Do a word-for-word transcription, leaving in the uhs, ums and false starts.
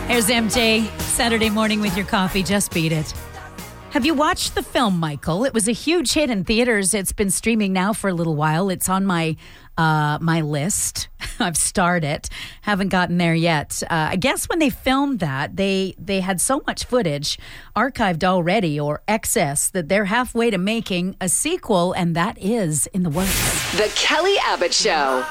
Here's M J, Saturday morning with your coffee. Just beat it. Have you watched the film, Michael? It was a huge hit in theaters. It's been streaming now for a little while. It's on my uh, my list. I've starred it. Haven't gotten there yet. Uh, I guess when they filmed that, they, they had so much footage archived already or excess that they're halfway to making a sequel, and that is in the works. The Kelly Abbott Show.